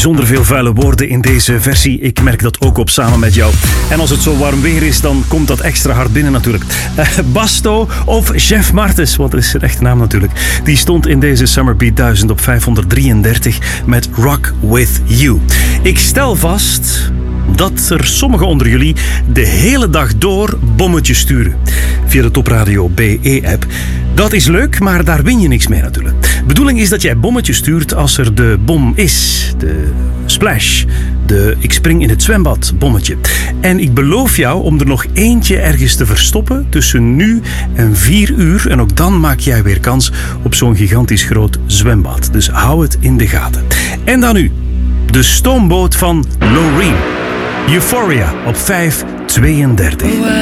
bijzonder veel vuile woorden in deze versie. Ik merk dat ook op samen met jou. En als het zo warm weer is, dan komt dat extra hard binnen natuurlijk. Basto of Jeff Martens, want dat is zijn echte naam natuurlijk. Die stond in deze Summer Beat 1000 op 533 met Rock With You. Ik stel vast dat er sommigen onder jullie de hele dag door bommetjes sturen. Via de Topradio BE-app. Dat is leuk, maar daar win je niks mee natuurlijk. De bedoeling is dat jij bommetjes stuurt als er de bom is. De splash. De ik spring in het zwembad bommetje. En ik beloof jou om er nog eentje ergens te verstoppen tussen nu en 4 uur. En ook dan maak jij weer kans op zo'n gigantisch groot zwembad. Dus hou het in de gaten. En dan nu. De stoomboot van Loreen. Euphoria op 532.